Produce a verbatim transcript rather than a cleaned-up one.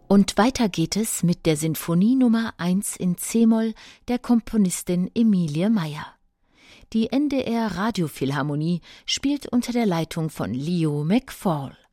Und weiter geht es mit der Sinfonie Nummer eins in c-Moll der Komponistin Emilie Meyer. Die N D R Radiophilharmonie spielt unter der Leitung von Leo McFall.